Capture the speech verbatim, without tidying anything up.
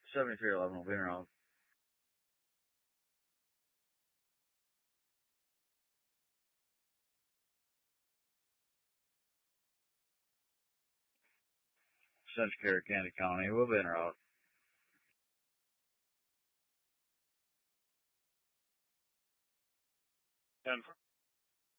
seventy-three eleven will be around. Central Carroll County County, we'll be in route. Denver.